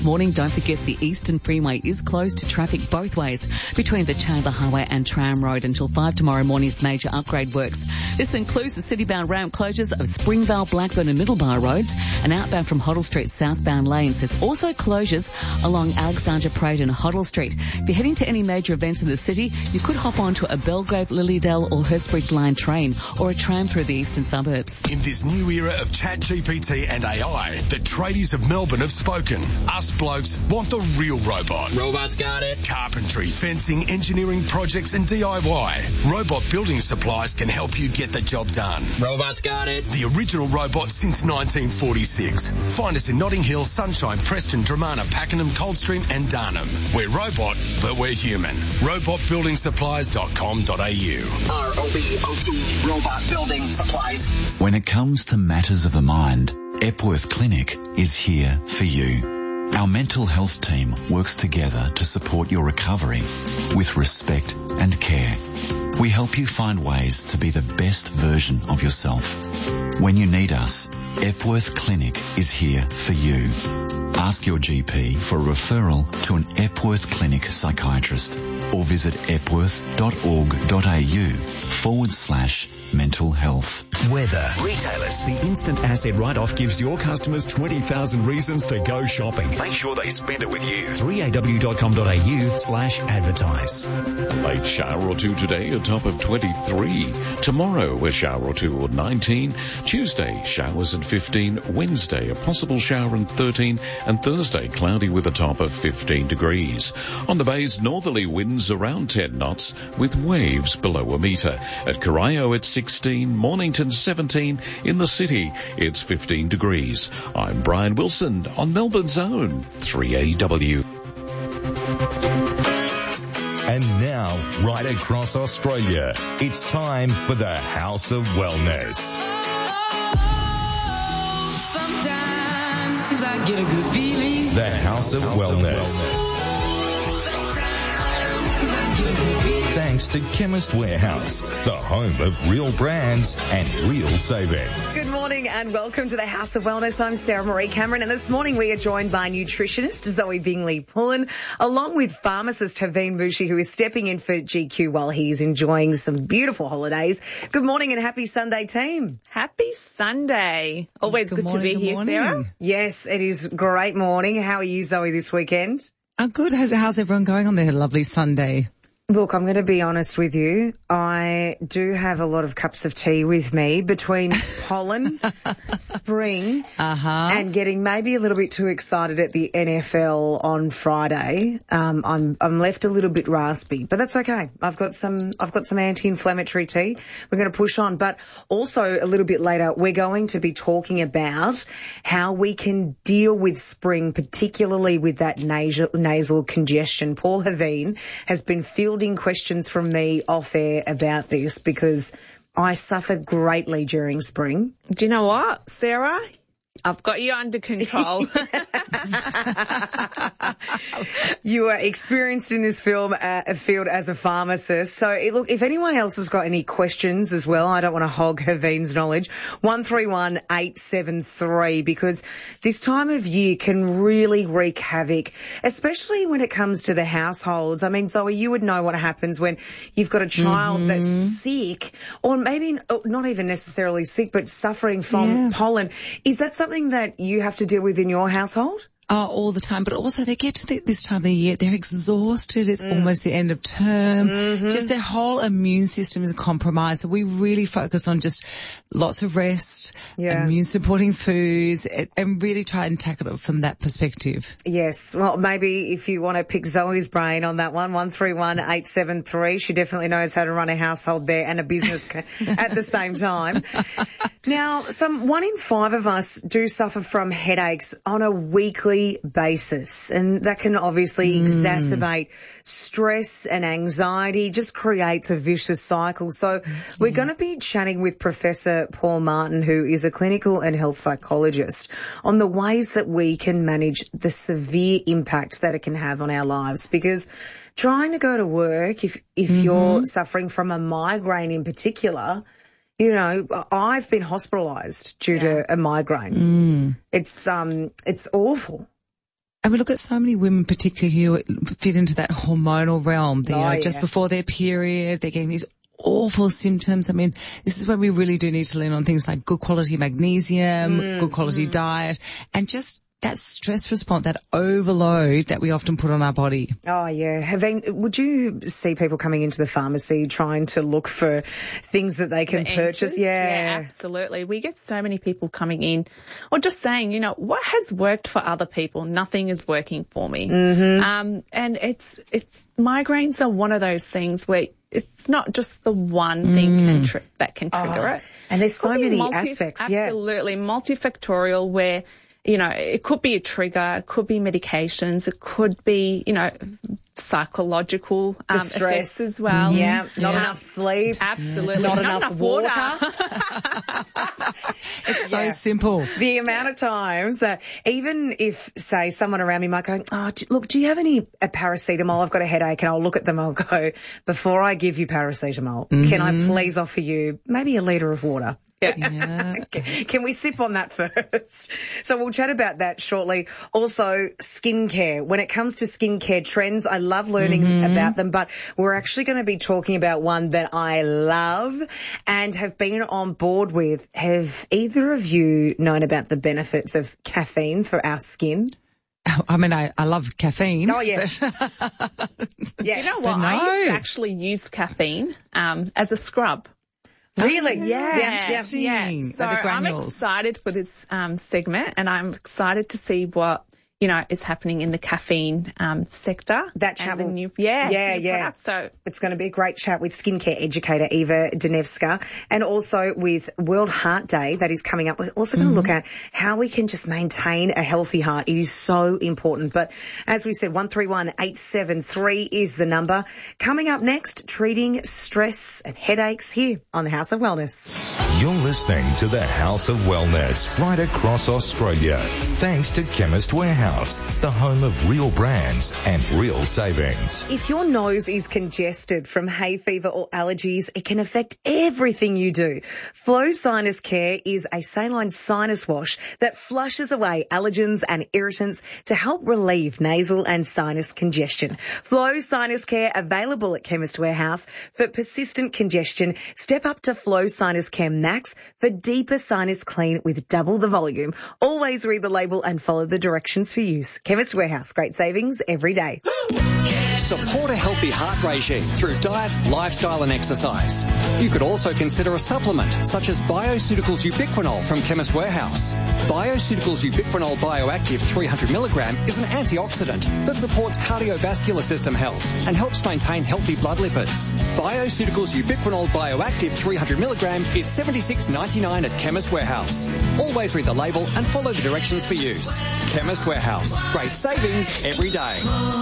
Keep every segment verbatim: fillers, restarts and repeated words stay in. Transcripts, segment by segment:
Morning, don't forget the Eastern Freeway is closed to traffic both ways between the Chandler Highway and Tram Road until five tomorrow morning with major upgrade works. This includes the city-bound ramp closures of Springvale, Blackburn and Middlebar roads, and outbound from Hoddle Street southbound lanes. There's also closures along Alexandra Parade and Hoddle Street. If you're heading to any major events in the city, you could hop onto a Belgrave, Lilydale or Hurstbridge line train or a tram through the eastern suburbs. In this new era of chat G P T and A I, the tradies of Melbourne have spoken. Us blokes want the real robot. Robots got it. Carpentry, fencing, engineering projects and D I Y. Robot Building Supplies can help you get the job done. Robots got it. The original robot since nineteen forty-six. Find us in Notting Hill, Sunshine, Preston, Dramana, Pakenham, Coldstream and Darnham. We're robot, but we're human. robot building supplies dot com dot a u. R O B O T, Robot Building Supplies. When it comes to matters of the mind, Epworth Clinic is here for you. Our mental health team works together to support your recovery with respect and care. We help you find ways to be the best version of yourself. When you need us, Epworth Clinic is here for you. Ask your G P for a referral to an Epworth Clinic psychiatrist or visit epworth.org.au forward slash mental health. Weather. Retailers. The instant asset write-off gives your customers twenty thousand reasons to go shopping. Make sure they spend it with you. three a w dot com dot a u slash advertise. A late shower or two today, a top of twenty-three. Tomorrow, a shower or two at nineteen. Tuesday, showers at fifteen. Wednesday, a possible shower at thirteen. And Thursday, cloudy with a top of fifteen degrees. On the bay's northerly winds around ten knots with waves below a metre. At Corio, it's sixteen. Mornington, seventeen. In the city, it's fifteen degrees. I'm Brian Wilson on Melbourne's own three A W. And now, right across Australia, it's time for the House of Wellness. Sometimes I get a good feeling. The House of Wellness. Thanks to Chemist Warehouse, the home of real brands and real savings. Good morning and welcome to the House of Wellness. I'm Sarah Marie Cameron, and this morning we are joined by nutritionist Zoe Bingley-Pullen, along with pharmacist Haveen Bushi, who is stepping in for G Q while he's enjoying some beautiful holidays. Good morning and happy Sunday, team. Happy Sunday. Always good, good morning, to be here, morning. Sarah. Yes, it is great morning. How are you, Zoe, this weekend? Oh, good. How's, how's everyone going on their lovely Sunday? Look, I'm going to be honest with you. I do have a lot of cups of tea with me between pollen, spring, uh-huh. and getting maybe a little bit too excited at the N F L on Friday. Um, I'm I'm left a little bit raspy, but that's okay. I've got some I've got some anti-inflammatory tea. We're going to push on, but also a little bit later we're going to be talking about how we can deal with spring, particularly with that nasal nasal congestion. Paul Haveen has been filled questions from me off air about this because I suffer greatly during spring. Do you know what, Sarah? I've got you under control. You are experienced in this film uh, field as a pharmacist. So, it, look, if anyone else has got any questions as well, I don't want to hog Haveen's knowledge, one three one eight seven three, because this time of year can really wreak havoc, especially when it comes to the households. I mean, Zoe, you would know what happens when you've got a child mm-hmm. that's sick, or maybe not even necessarily sick, but suffering from yeah. pollen. Is that something that you have to deal with in your household? Oh, all the time. But also they get to the, this time of the year, they're exhausted. It's mm. almost the end of term. Mm-hmm. Just their whole immune system is compromised. So we really focus on just lots of rest, yeah. immune supporting foods, and really try and tackle it from that perspective. Yes. Well, maybe if you want to pick Zoe's brain on that one, one three one eight seven three. She definitely knows how to run a household there and a business at the same time. Now, some one in five of us do suffer from headaches on a weekly basis, and that can obviously mm. exacerbate stress and anxiety, just creates a vicious cycle. So yeah. we're going to be chatting with Professor Paul Martin, who is a clinical and health psychologist, on the ways that we can manage the severe impact that it can have on our lives. Because trying to go to work, if, if mm-hmm. you're suffering from a migraine in particular, you know, I've been hospitalised due yeah. to a migraine. Mm. It's um, it's awful. And we look at so many women particularly who fit into that hormonal realm. They, Oh, you know, yeah. just before their period, they're getting these awful symptoms. I mean, this is where we really do need to lean on things like good quality magnesium, Mm, good quality mm. diet, and just that stress response, that overload that we often put on our body. Oh, yeah. Haveen, would you see people coming into the pharmacy trying to look for things that they can The purchase? answers? Yeah. Yeah, absolutely. We get so many people coming in or just saying, you know, what has worked for other people? Nothing is working for me. Mm-hmm. Um, and it's, it's, migraines are one of those things where it's not just the one thing can tr- that can trigger Oh, it. and there's so Could be many multi- aspects, yeah. Absolutely. Multifactorial where, you know, it could be a trigger, it could be medications, it could be, you know, psychological um, The stress effects as well. Yeah, not Yeah. enough sleep. Absolutely. Not, Not enough, enough water. water. It's so Yeah. simple. The amount of times, uh, even if, say, someone around me might go, oh, d- look, do you have any uh, paracetamol? I've got a headache, and I'll look at them, I'll go, before I give you paracetamol, can I please offer you maybe a litre of water? Yeah. Can we sip on that first? So we'll chat about that shortly. Also, skincare. When it comes to skincare trends, I love learning Mm-hmm. about them, but we're actually going to be talking about one that I love and have been on board with. Have either of you known about the benefits of caffeine for our skin? I mean, I, I love caffeine. Oh, yes. Yes. You know what? no. I used to actually use caffeine um, as a scrub. Really? Yeah, Yeah, yeah. Interesting. yeah. Like So the I'm granules. excited for this um, segment, and I'm excited to see what you know is happening in the caffeine um, sector. That and chat the will- new, yeah, Yeah, new yeah. products. So It's going to be a great chat with skincare educator Eva Danevska, and also with World Heart Day that is coming up. We're also going to look at how we can just maintain a healthy heart. It is so important. But as we said, one three one eight seven three is the number. Coming up next, treating stress and headaches here on the House of Wellness. You're listening to the House of Wellness right across Australia. Thanks to Chemist Warehouse, the home of real brands and real savings. If your nose is congested from hay fever or allergies, it can affect everything you do. Flow Sinus Care is a saline sinus wash that flushes away allergens and irritants to help relieve nasal and sinus congestion. Flow Sinus Care available at Chemist Warehouse for persistent congestion. Step up to Flow Sinus Care Max for deeper sinus clean with double the volume. Always read the label and follow the directions for use. Chemist Warehouse, great savings every day. Support a healthy heart regime through diet, lifestyle and exercise. You could also consider a supplement such as Bioceuticals Ubiquinol from Chemist Warehouse. Bioceuticals Ubiquinol Bioactive three hundred milligram is an antioxidant that supports cardiovascular system health and helps maintain healthy blood lipids. Bioceuticals Ubiquinol Bioactive three hundred milligram is seventy-six ninety-nine at Chemist Warehouse. Always read the label and follow the directions for use. Chemist Warehouse. Great savings every day.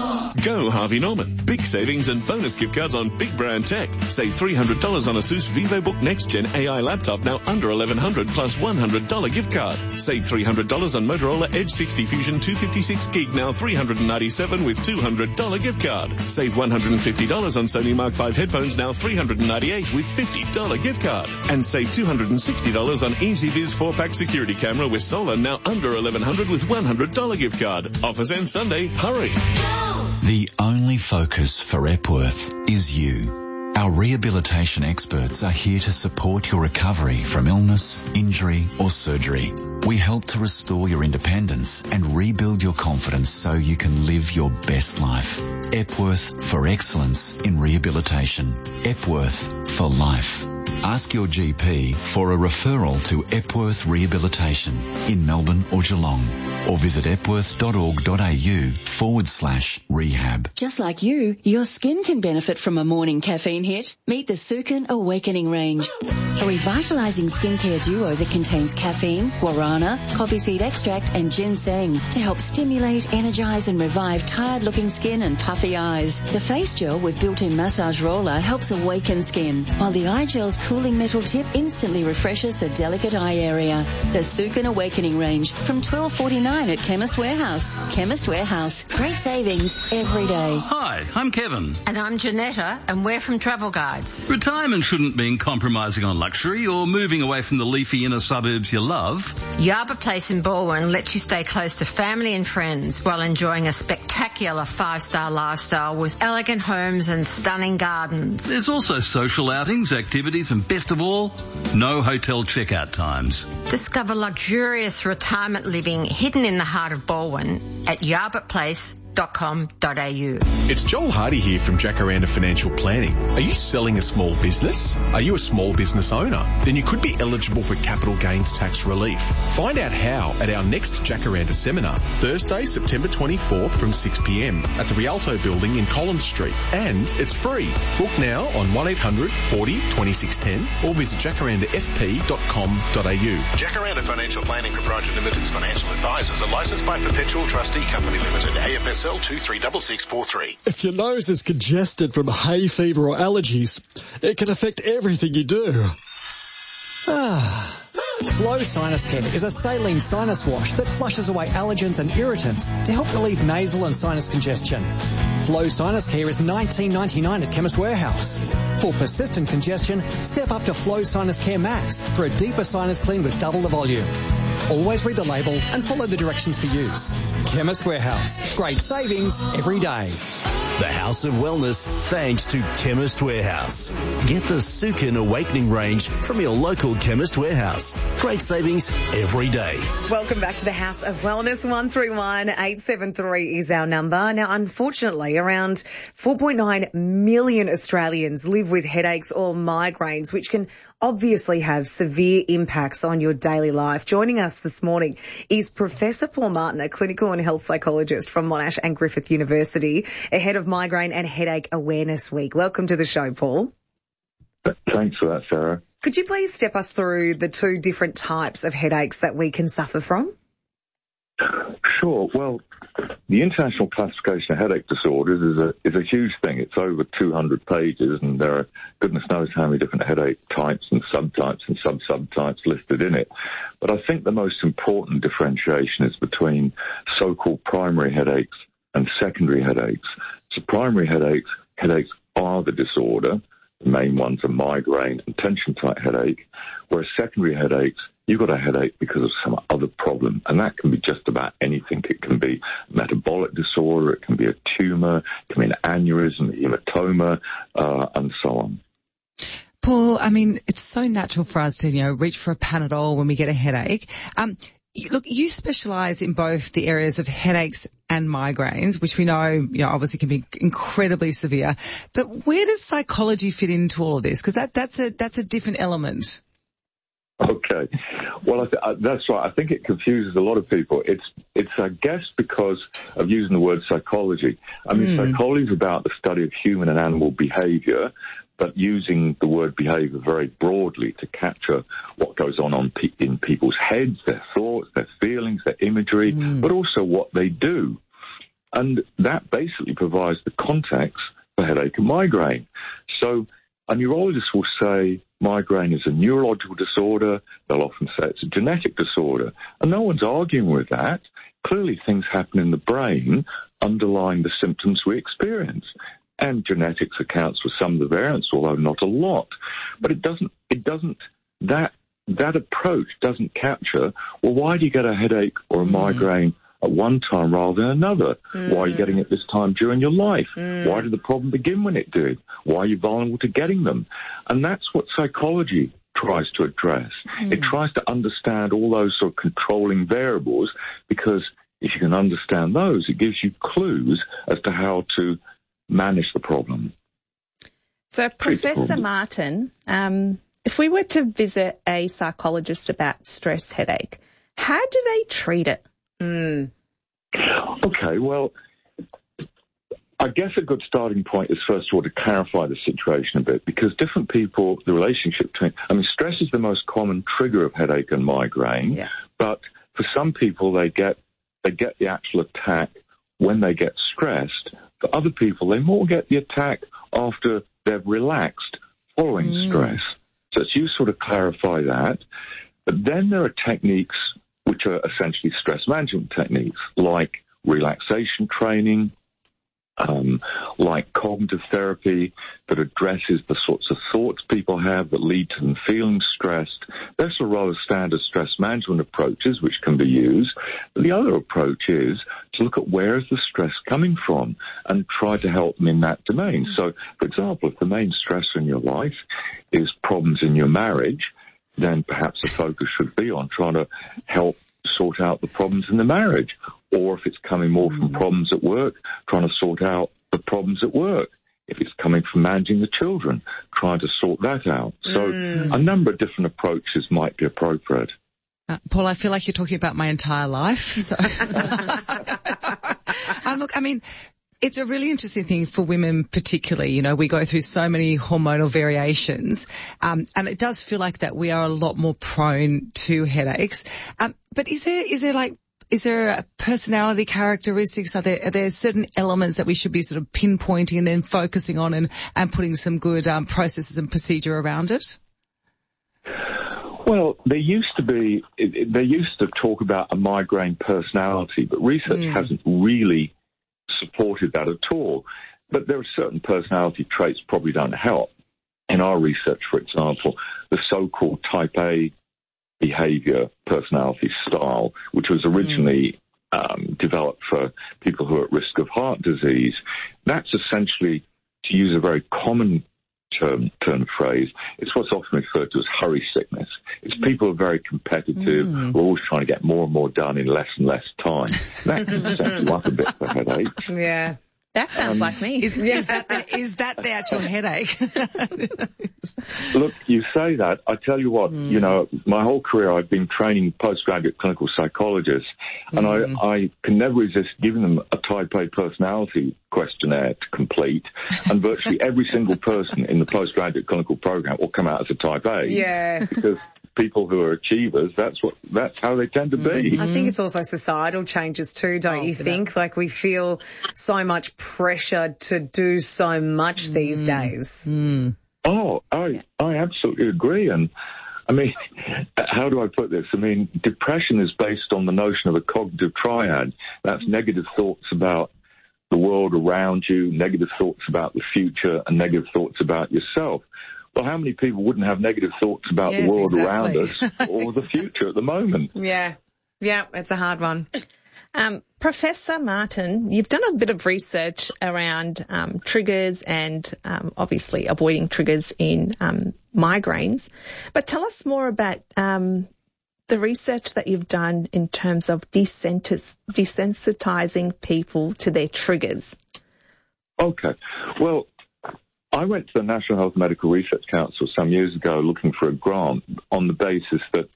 Go Harvey Norman. Big savings and bonus gift cards on big brand tech. Save three hundred dollars on ASUS VivoBook Next Gen A I laptop now under eleven hundred dollars plus one hundred dollars gift card. Save three hundred dollars on Motorola Edge sixty Fusion two fifty-six gig now three hundred ninety-seven dollars with two hundred dollars gift card. Save one hundred fifty dollars on Sony Mark five headphones now three hundred ninety-eight dollars with fifty dollars gift card. And save two hundred sixty dollars on EasyViz four pack security camera with solar now under eleven hundred dollars with one hundred dollars gift card. Offers end Sunday. Hurry. The only focus for Epworth is you. Our rehabilitation experts are here to support your recovery from illness, injury or surgery. We help to restore your independence and rebuild your confidence so you can live your best life. Epworth for excellence in rehabilitation. Epworth for life. Ask your G P for a referral to Epworth Rehabilitation in Melbourne or Geelong, or visit epworth.org.au forward slash rehab. Just like you, your skin can benefit from a morning caffeine hit. Meet the Sukin Awakening range, a revitalizing skincare duo that contains caffeine, guarana, coffee seed extract and ginseng to help stimulate, energize and revive tired-looking skin and puffy eyes. The face gel with built-in massage roller helps awaken skin, while the eye gel's cooling metal tip instantly refreshes the delicate eye area. The Sukin Awakening range from twelve forty-nine at Chemist Warehouse. Chemist Warehouse. Great savings every day. Hi, I'm Kevin. And I'm Janetta, and we're from Travel Guides. Retirement shouldn't mean compromising on luxury or moving away from the leafy inner suburbs you love. Yarba Place in Balwyn lets you stay close to family and friends while enjoying a spectacular five-star lifestyle with elegant homes and stunning gardens. There's also social outings, activities, and best of all, no hotel checkout times. Discover luxurious retirement living hidden in the heart of Balwyn at yarba place dot com dot a u. It's Joel Hardy here from Jacaranda Financial Planning. Are you selling a small business? Are you a small business owner? Then you could be eligible for capital gains tax relief. Find out how at our next Jacaranda seminar, Thursday, September twenty-fourth from six p m at the Rialto building in Collins Street. And it's free. Book now on one eight hundred forty twenty-six ten or visit jacaranda f p dot com dot a u. Jacaranda Financial Planning Proprietary Limited's financial advisors are licensed by Perpetual Trustee Company Limited, A F S L two three six six four three. If your nose is congested from hay fever or allergies, it can affect everything you do. Ah. Flow Sinus Care is a saline sinus wash that flushes away allergens and irritants to help relieve nasal and sinus congestion. Flow Sinus Care is nineteen ninety-nine at Chemist Warehouse. For persistent congestion, step up to Flow Sinus Care Max for a deeper sinus clean with double the volume. Always read the label and follow the directions for use. Chemist Warehouse. Great savings every day. The House of Wellness, thanks to Chemist Warehouse. Get the Sukin Awakening range from your local Chemist Warehouse. Great savings every day. Welcome back to the House of Wellness. one three one eight seven three is our number. Now, unfortunately, around four point nine million Australians live with headaches or migraines, which can obviously have severe impacts on your daily life. Joining us this morning is Professor Paul Martin, a clinical and health psychologist from Monash and Griffith University, ahead of Migraine and Headache Awareness Week. Welcome to the show, Paul. Thanks for that, Sarah. Could you please step us through the two different types of headaches that we can suffer from? Sure. Well, the International Classification of Headache Disorders is a is a huge thing. It's over two hundred pages, and there are goodness knows how many different headache types and subtypes and sub-subtypes listed in it. But I think the most important differentiation is between so-called primary headaches and secondary headaches. So primary headaches, headaches are the disorder. The main ones are migraine and tension-type headache, whereas secondary headaches, you've got a headache because of some other problem, and that can be just about anything. It can be a metabolic disorder, it can be a tumour, it can be an aneurysm, hematoma, uh, and so on. Paul, I mean, it's so natural for us to, you know, reach for a Panadol when we get a headache. Um, Look, you specialise in both the areas of headaches and migraines, which we know, you know, obviously can be incredibly severe. But where does psychology fit into all of this? Because that, that's a that's a different element. Okay, well, I th- uh, that's right. I think it confuses a lot of people. It's it's I guess because of using the word psychology. I mean, mm. psychology is about the study of human and animal behaviour, but using the word behaviour very broadly to capture what goes on, on pe- in people's heads, their thoughts, their feelings, their imagery, mm. but also what they do. And that basically provides the context for headache and migraine. So a neurologist will say migraine is a neurological disorder. They'll often say it's a genetic disorder. And no one's arguing with that. Clearly things happen in the brain underlying the symptoms we experience. And genetics accounts for some of the variants, although not a lot. But it doesn't, it doesn't, that, that approach doesn't capture, well, why do you get a headache or a mm. migraine at one time rather than another? Mm. Why are you getting it this time during your life? Mm. Why did the problem begin when it did? Why are you vulnerable to getting them? And that's what psychology tries to address. Mm. It tries to understand all those sort of controlling variables, because if you can understand those, it gives you clues as to how to manage the problem. So, Professor Martin, um, if we were to visit a psychologist about stress headache, how do they treat it? Mm. Okay, well, I guess a good starting point is first of all to clarify the situation a bit, because different people, the relationship between, I mean, stress is the most common trigger of headache and migraine, yeah. but for some people they get they get the actual attack when they get stressed. For other people, they more get the attack after they've relaxed following mm. stress. So it's you sort of clarify that. But then there are techniques which are essentially stress management techniques, like relaxation training, um, like cognitive therapy that addresses the sorts of thoughts people have that lead to them feeling stressed. Those are rather standard stress management approaches which can be used. But the other approach is to look at where is the stress coming from and try to help them in that domain. So, for example, if the main stressor in your life is problems in your marriage, then perhaps the focus should be on trying to help sort out the problems in the marriage. Or if it's coming more from problems at work, trying to sort out the problems at work. If it's coming from managing the children, trying to sort that out. So mm. a number of different approaches might be appropriate. Uh, Paul, I feel like you're talking about my entire life. So. um, look, I mean, it's a really interesting thing for women particularly. You know, we go through so many hormonal variations, um, and it does feel like that we are a lot more prone to headaches. Um, but is there, is there like, Is there a personality characteristics? Are there, are there certain elements that we should be sort of pinpointing and then focusing on and, and putting some good um, processes and procedure around it? Well, there used to be, they used to talk about a migraine personality, but research mm. hasn't really supported that at all. But there are certain personality traits probably don't help. In our research, for example, the so-called type A behavior personality style, which was originally mm. um, developed for people who are at risk of heart disease. That's essentially, to use a very common term, term phrase, it's what's often referred to as hurry sickness. It's people who are very competitive, mm. who are always trying to get more and more done in less and less time. That can set you up a bit for headaches. Yeah. That sounds um, like me. Is, is, that the, is that the actual headache? Look, you say that. I tell you what, mm. you know, my whole career I've been training postgraduate clinical psychologists, and mm. I, I can never resist giving them a type A personality questionnaire to complete, and virtually every single person in the postgraduate clinical program will come out as a type A. Yeah. Because people who are achievers, that's what, that's how they tend to be. I think it's also societal changes too, don't oh, you think? Like we feel so much pressure to do so much mm. these days. Mm. Oh, I, yeah. I absolutely agree. And I mean, how do I put this? I mean, depression is based on the notion of a cognitive triad. That's negative thoughts about the world around you, negative thoughts about the future, and negative thoughts about yourself. Well, how many people wouldn't have negative thoughts about yes, the world exactly. around us or the future at the moment? Yeah, yeah, it's a hard one. Um, Professor Martin, you've done a bit of research around um, triggers and um, obviously avoiding triggers in um, migraines. But tell us more about um, the research that you've done in terms of desensitizing people to their triggers. Okay. Well, I went to the National Health Medical Research Council some years ago looking for a grant on the basis that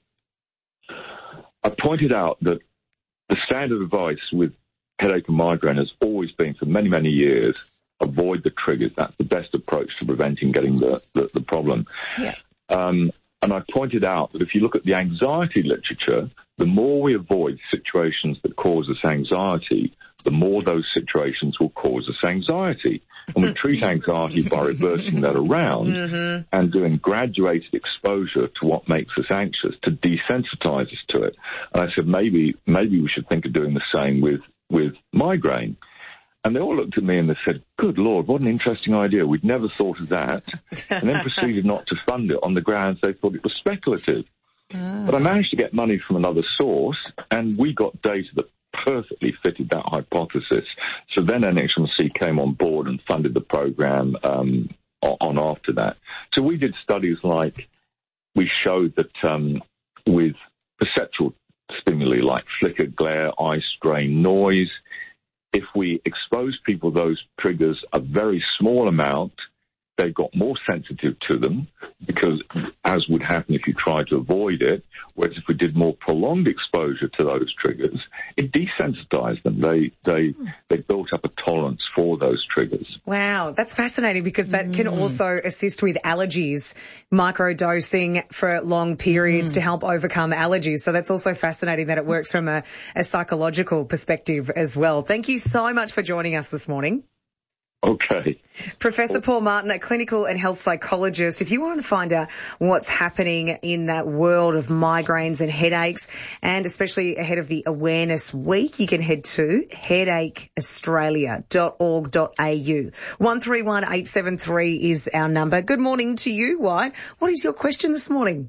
I pointed out that the standard advice with headache and migraine has always been for many, many years, avoid the triggers. That's the best approach to preventing getting the, the, the problem. Yeah. Um, and I pointed out that if you look at the anxiety literature, the more we avoid situations that cause us anxiety, the more those situations will cause us anxiety. And we treat anxiety by reversing that around mm-hmm. and doing graduated exposure to what makes us anxious to desensitize us to it. And I said, maybe maybe we should think of doing the same with, with migraine. And they all looked at me and they said, good Lord, what an interesting idea. We'd never thought of that. And then proceeded not to fund it on the grounds they thought it was speculative. Oh. But I managed to get money from another source, and we got data that perfectly fitted that hypothesis. So then N H M C came on board and funded the program um, on after that. So we did studies like we showed that um, with perceptual stimuli like flicker, glare, eye strain, noise, if we expose people to those triggers a very small amount, they got more sensitive to them, because as would happen if you tried to avoid it, whereas if we did more prolonged exposure to those triggers, it desensitized them. They they they built up a tolerance for those triggers. Wow, that's fascinating, because that mm. can also assist with allergies, microdosing for long periods mm. to help overcome allergies. So that's also fascinating that it works from a, a psychological perspective as well. Thank you so much for joining us this morning. Okay. Professor Paul Martin, a clinical and health psychologist. If you want to find out what's happening in that world of migraines and headaches, and especially ahead of the Awareness Week, you can head to headache australia dot org dot a u. one three one eight seven three is our number. Good morning to you, White. What is your question this morning?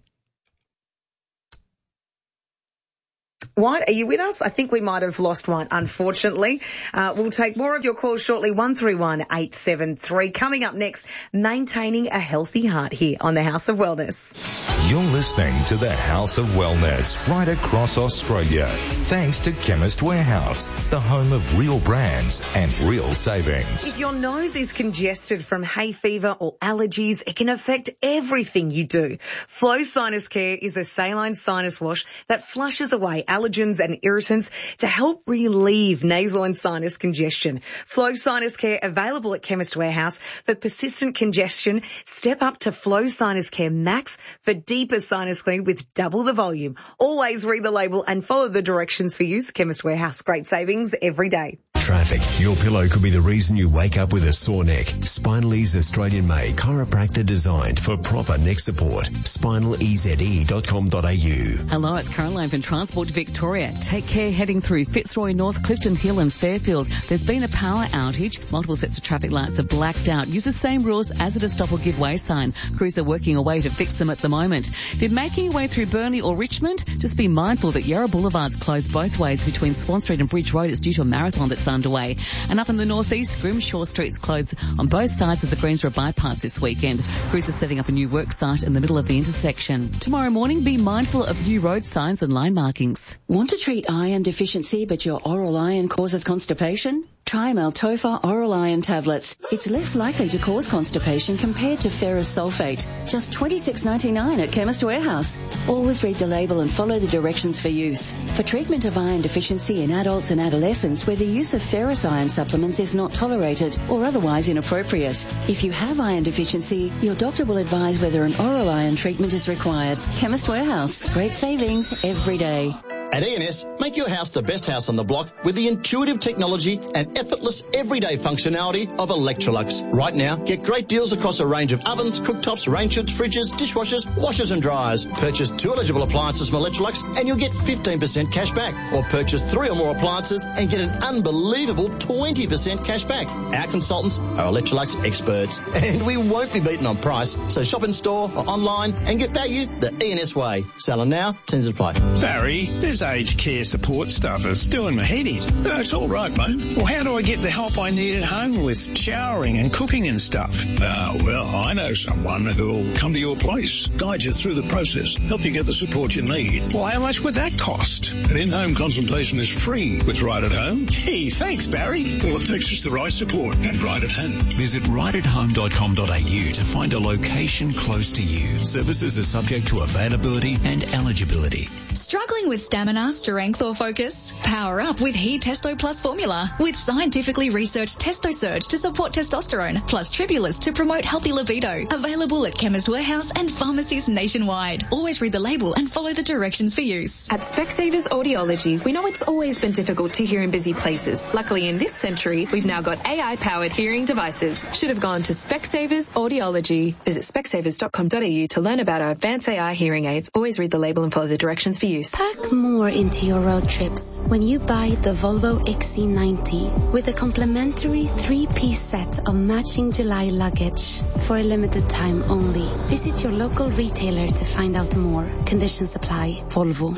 White, are you with us? I think we might have lost one, unfortunately. Uh, we'll take more of your calls shortly. one three one eight seven three. Coming up next, maintaining a healthy heart here on the House of Wellness. You're listening to the House of Wellness right across Australia. Thanks to Chemist Warehouse, the home of real brands and real savings. If your nose is congested from hay fever or allergies, it can affect everything you do. Flow Sinus Care is a saline sinus wash that flushes away allergies allergens and irritants to help relieve nasal and sinus congestion. Flow Sinus Care available at Chemist Warehouse for persistent congestion. Step up to Flow Sinus Care Max for deeper sinus clean with double the volume. Always read the label and follow the directions for use. Chemist Warehouse. Great savings every day. Traffic. Your pillow could be the reason you wake up with a sore neck. Spinally's Australian-made chiropractor designed for proper neck support. spinal e z e dot com dot a u. Hello, it's Caroline from Transport Victoria. Take care heading through Fitzroy North, Clifton Hill and Fairfield. There's been a power outage. Multiple sets of traffic lights are blacked out. Use the same rules as at a stop or give way sign. Crews are working away to fix them at the moment. If you're making your way through Burnley or Richmond, just be mindful that Yarra Boulevard's closed both ways between Swan Street and Bridge Road. It's due to a marathon that's underway. And up in the northeast, Grimshaw Street's closed on both sides of the Greensboro bypass this weekend. Crews are setting up a new work site in the middle of the intersection. Tomorrow morning, be mindful of new road signs and line markings. Want to treat iron deficiency but your oral iron causes constipation? Try Maltopha Oral Iron Tablets. It's less likely to cause constipation compared to ferrous sulfate. Just twenty-six ninety-nine at Chemist Warehouse. Always read the label and follow the directions for use. For treatment of iron deficiency in adults and adolescents where the use of ferrous iron supplements is not tolerated or otherwise inappropriate. If you have iron deficiency, your doctor will advise whether an oral iron treatment is required. Chemist Warehouse. Great savings every day. At E and S, make your house the best house on the block with the intuitive technology and effortless everyday functionality of Electrolux. Right now, get great deals across a range of ovens, cooktops, range hoods, fridges, dishwashers, washers and dryers. Purchase two eligible appliances from Electrolux and you'll get fifteen percent cash back. Or purchase three or more appliances and get an unbelievable twenty percent cash back. Our consultants are Electrolux experts and we won't be beaten on price. So shop in store or online and get value the E and S way. Selling now, tends to apply. Barry, this aged care support stuff is doing my head in. No, it's all right, mate. Well, how do I get the help I need at home with showering and cooking and stuff? Uh, well, I know someone who'll come to your place, guide you through the process, help you get the support you need. Well, how much would that cost? An in-home consultation is free with Right at Home. Gee, thanks, Barry. All it takes is the right support and Right at Home. Visit right at home dot com dot a u to find a location close to you. Services are subject to availability and eligibility. Struggling with stamina, strength or focus? Power up with He Testo Plus formula with scientifically researched TestoSurge to support testosterone plus Tribulus to promote healthy libido. Available at Chemist Warehouse and pharmacies nationwide. Always read the label and follow the directions for use. At Specsavers Audiology, we know it's always been difficult to hear in busy places. Luckily in this century, we've now got A I-powered hearing devices. Should have gone to Specsavers Audiology. Visit specsavers dot com dot a u to learn about our advanced A I hearing aids. Always read the label and follow the directions for use. Pack more into your road trips when you buy the Volvo X C ninety with a complimentary three-piece set of matching July luggage for a limited time only. Visit your local retailer to find out more. Conditions apply. Volvo.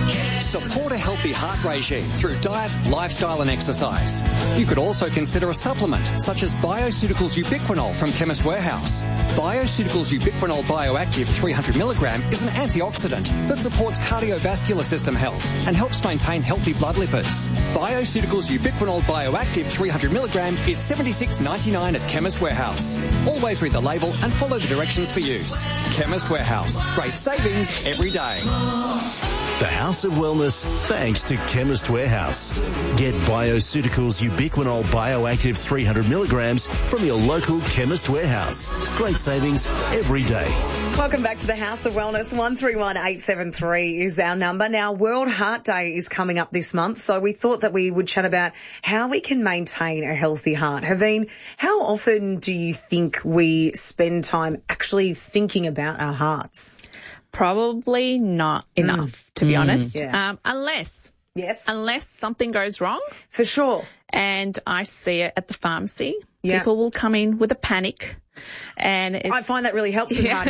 Support a healthy heart regime through diet, lifestyle and exercise. You could also consider a supplement such as Bioceuticals Ubiquinol from Chemist Warehouse. Bioceuticals Ubiquinol Bioactive three hundred milligram is an antioxidant that supports cardiovascular system health and helps maintain healthy blood lipids. Bioceuticals Ubiquinol Bioactive three hundred milligram is seventy-six ninety-nine at Chemist Warehouse. Always read the label and follow the directions for use. Chemist Warehouse. Great savings every day. The House of Wellness Wellness thanks to Chemist Warehouse. Get Bioceuticals Ubiquinol Bioactive three hundred milligrams from your local Chemist Warehouse. Great savings every day. Welcome back to the House of Wellness. one three one eight seven three is our number. Now, World Heart Day is coming up this month, so we thought that we would chat about how we can maintain a healthy heart. Haveen, how often do you think we spend time actually thinking about our hearts? Probably not enough, mm. to be mm. honest. Yeah. Um, unless, yes, unless something goes wrong. For sure. And I see it at the pharmacy. Yeah. People will come in with a panic. And it's, I find that really helps with yeah. heart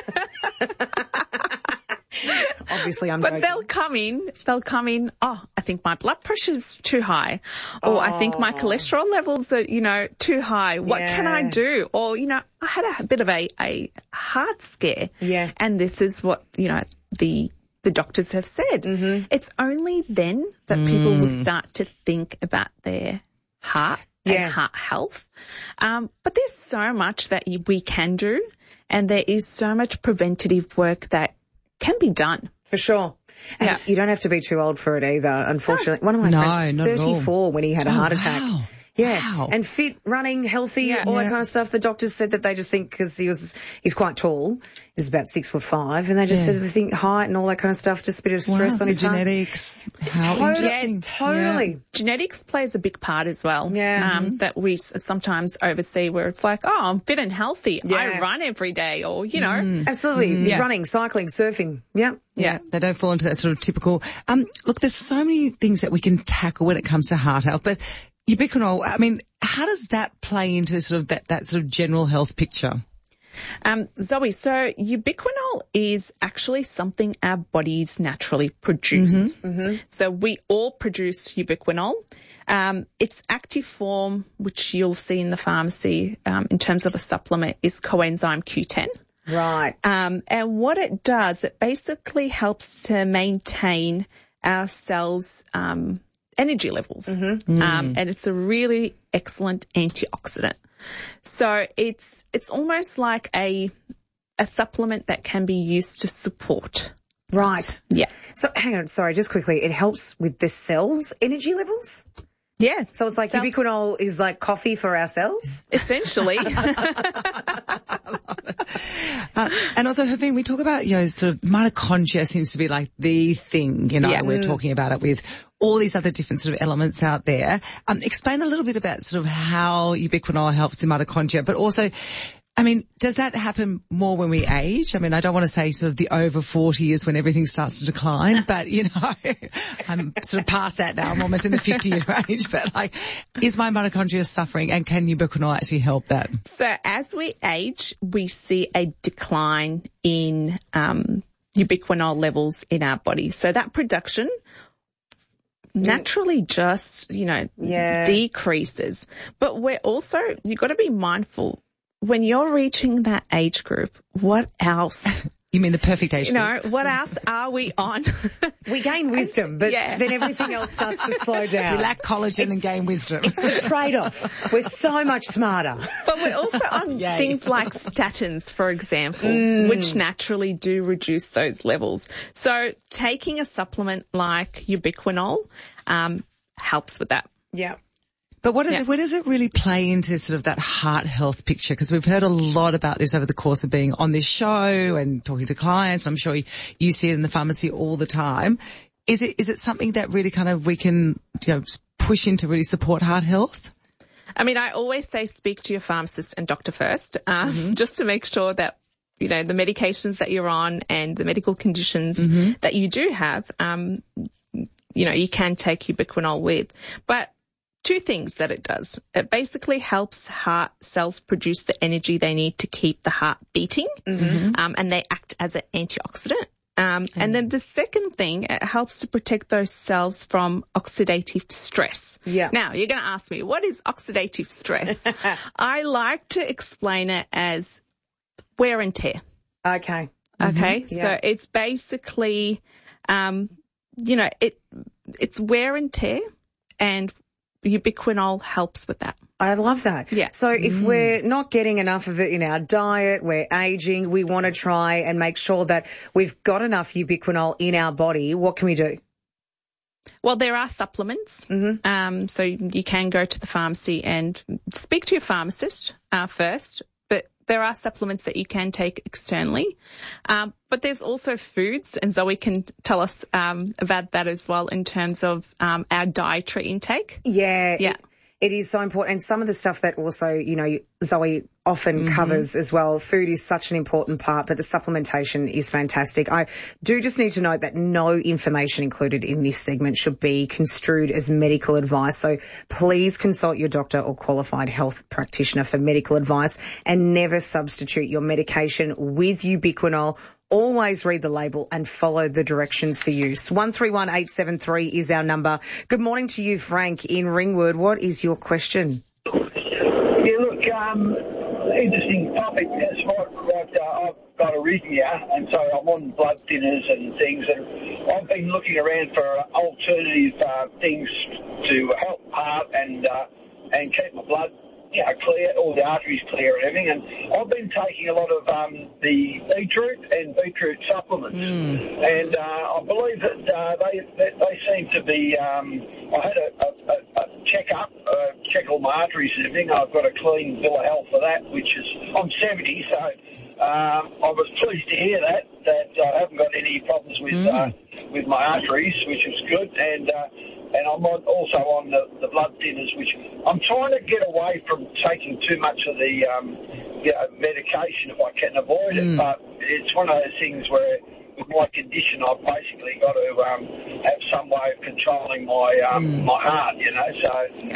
health. Obviously, I'm But joking. they'll come in, they'll come in, oh, I think my blood pressure's too high. Or oh. I think my cholesterol levels are, you know, too high. What yeah. can I do? Or, you know, I had a bit of a, a heart scare. Yeah. And this is what, you know, the the doctors have said. Mm-hmm. It's only then that mm. people will start to think about their heart yeah. and heart health. Um, but there's so much that we can do, and there is so much preventative work that can be done. For sure. And yeah. you don't have to be too old for it either, unfortunately. No. One of my no, friends, not thirty-four when he had a oh, heart attack. Wow. Yeah. Wow. And fit, running, healthy, Yeah. all Yeah. that kind of stuff. The doctors said that they just think because he was, he's quite tall, he's about six foot five, and they just Yeah. said they think height and all that kind of stuff, just a bit of Wow, stress so on his heart. genetics. How Totally. interesting. Yeah, totally. Yeah. Genetics plays a big part as well. Yeah. Um, Mm-hmm. that we s- sometimes oversee where it's like, oh, I'm fit and healthy. Yeah. I run every day, or, you know. Mm. Absolutely. Mm. Yeah. Running, cycling, surfing. Yeah. Yeah, they don't fall into that sort of typical. Um, look, there's so many things that we can tackle when it comes to heart health, but ubiquinol, I mean, how does that play into sort of that, that sort of general health picture? Um, Zoe, so ubiquinol is actually something our bodies naturally produce. Mm-hmm. Mm-hmm. So we all produce ubiquinol. Um, its active form, which you'll see in the pharmacy um, in terms of a supplement, is coenzyme Q ten. Right. Um, and what it does, it basically helps to maintain our cells' um, energy levels. Mm-hmm. Um, and it's a really excellent antioxidant. So it's it's almost like a a supplement that can be used to support. Right. Yeah. So hang on, sorry, just quickly. It helps with the cells' energy levels? Yeah. So it's like So- ubiquinol is like coffee for our cells? Essentially. Uh, and also, Haveen, we talk about, you know, sort of mitochondria seems to be like the thing, you know, Yeah. we're talking about it with all these other different sort of elements out there. Um, explain a little bit about sort of how ubiquinol helps in mitochondria, but also, I mean, does that happen more when we age? I mean, I don't want to say sort of the over forty is when everything starts to decline, but, you know, I'm sort of past that now. I'm almost in the fifty-year range, but like, is my mitochondria suffering, and can ubiquinol actually help that? So as we age, we see a decline in um, ubiquinol levels in our body. So that production naturally just, you know, Yeah. decreases. But we're also, you've got to be mindful when you're reaching that age group, what else? You mean the perfect age You group? know, what else are we on? We gain wisdom, but Yeah. then everything else starts to slow down. We lack collagen and gain wisdom. It's the trade-off. We're so much smarter. But we're also on Yay. things like statins, for example, Mm. which naturally do reduce those levels. So taking a supplement like ubiquinol um, helps with that. Yeah. But what, is Yeah. it, where does it really play into sort of that heart health picture? Because we've heard a lot about this over the course of being on this show and talking to clients. I'm sure you, you see it in the pharmacy all the time. Is it is it something that really kind of we can, you know, push in to really support heart health? I mean, I always say speak to your pharmacist and doctor first, um, mm-hmm. just to make sure that, you know, the medications that you're on and the medical conditions mm-hmm. that you do have, um, you know, you can take ubiquinol with. But two things that it does. It basically helps heart cells produce the energy they need to keep the heart beating, Mm-hmm. um, and they act as an antioxidant. Um, mm. And then the second thing, it helps to protect those cells from oxidative stress. Yeah. Now, you're going to ask me, what is oxidative stress? I like to explain it as wear and tear. Okay. Okay. Mm-hmm. Yeah. So it's basically, um, you know, it it's wear and tear, and ubiquinol helps with that. I love that. Yeah. So if Mm. we're not getting enough of it in our diet, we're aging, we want to try and make sure that we've got enough ubiquinol in our body, what can we do? Well, there are supplements. Mm-hmm. Um, so you can go to the pharmacy and speak to your pharmacist uh, first. But there are supplements that you can take externally. Um, but there's also foods, and Zoe can tell us um, about that as well in terms of um, our dietary intake. Yeah. Yeah. It, it is so important. And some of the stuff that also, you know, Zoe often Mm-hmm. covers as well. Food is such an important part, but the supplementation is fantastic. I do just need to note that no information included in this segment should be construed as medical advice. So please consult your doctor or qualified health practitioner for medical advice, and never substitute your medication with ubiquinol. Always read the label and follow the directions for use. one three one eight seven three is our number. Good morning to you, Frank, in Ringwood. What is your question? Yeah, look, um, interesting topic. That's what, what uh, I've got arrhythmia, and so I'm on blood thinners and things, and I've been looking around for alternative uh, things to help heart and uh, and keep my blood, you know, clear, all the arteries clear and everything. And I've been taking a lot of um, the beetroot and beetroot supplements, mm. and uh, I believe that uh, they, they they seem to be. Um, I had a, a, a check-up, uh, check all my arteries and everything. I've got a clean bill of health for that, which is I'm seventy, so um, I was pleased to hear that that I haven't got any problems with mm. uh, with my arteries, which is good, and. Uh, And I'm on, also on the, the blood thinners, which I'm trying to get away from taking too much of the um, you know, medication if I can avoid it. Mm. But it's one of those things where, with my condition, I've basically got to um, have some way of controlling my um, Mm. my heart. You know, so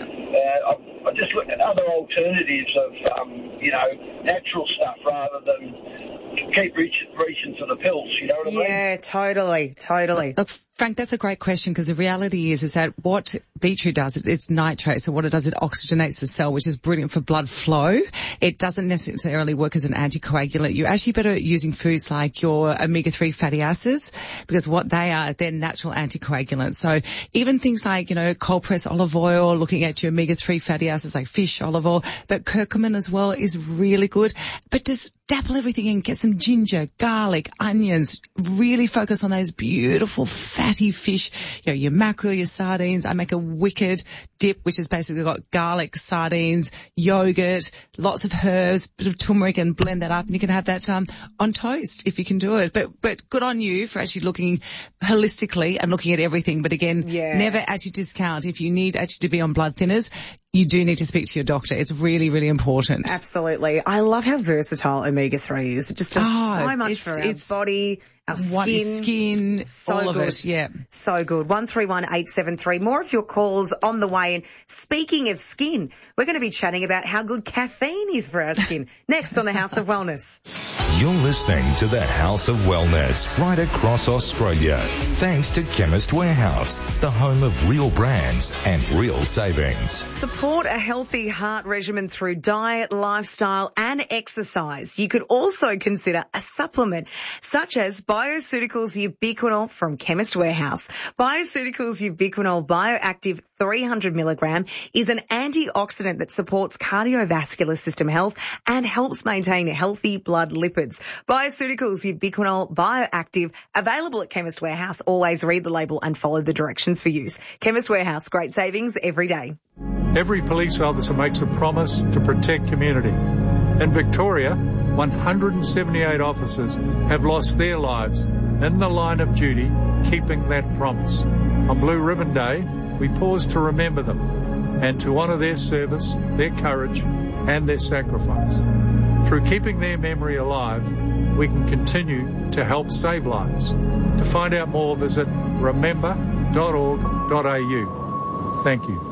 uh, I, I just look at other alternatives of um, you know natural stuff rather than keep reaching, reaching for the pills. You know what I mean? Yeah, totally, totally. Look, Frank, that's a great question, because the reality is, is that what beetroot does is it's nitrate. So what it does, it oxygenates the cell, which is brilliant for blood flow. It doesn't necessarily work as an anticoagulant. You're actually better at using foods like your omega three fatty acids, because what they are, they're natural anticoagulants. So even things like, you know, cold pressed olive oil, looking at your omega three fatty acids like fish, olive oil, but curcumin as well is really good. But just dabble everything in, get some ginger, garlic, onions, really focus on those beautiful fatty fish, you know, your mackerel, your sardines. I make a wicked dip, which has basically got garlic, sardines, yogurt, lots of herbs, bit of turmeric, and blend that up, and you can have that um, on toast if you can do it. But but good on you for actually looking holistically and looking at everything. But again, Yeah. never actually discount. If you need actually to be on blood thinners, you do need to speak to your doctor. It's really, really important. Absolutely. I love how versatile omega three is. It just does Oh, so much it's- for our it's body, our what- skin. skin, so all of good. it, yeah. So good. one three one eight seven three. More of your calls on the way. And speaking of skin, we're going to be chatting about how good caffeine is for our skin. Next on the House of Wellness. You're listening to the House of Wellness right across Australia. Thanks to Chemist Warehouse, the home of real brands and real savings. Support a healthy heart regimen through diet, lifestyle and exercise. You could also consider a supplement such as Bioceuticals Ubiquinol from Chemist Warehouse. Bioceuticals Ubiquinol Bioactive three hundred milligram is an antioxidant that supports cardiovascular system health and helps maintain healthy blood lipids. Bioceuticals Ubiquinol Bioactive, available at Chemist Warehouse. Always read the label and follow the directions for use. Chemist Warehouse, great savings every day. Every police officer makes a promise to protect community. In Victoria, one hundred seventy-eight officers have lost their lives in the line of duty, keeping that promise. On Blue Ribbon Day, we pause to remember them and to honour their service, their courage and their sacrifice. Through keeping their memory alive, we can continue to help save lives. To find out more, visit remember dot org dot a u. Thank you.